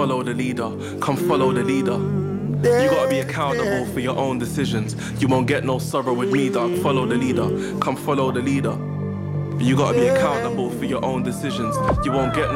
follow the leader. Come follow the leader. You gotta be accountable for your own decisions. You won't get no sorrow with me, dog. Follow the leader. Come follow the leader. You gotta be accountable for your own decisions. You won't get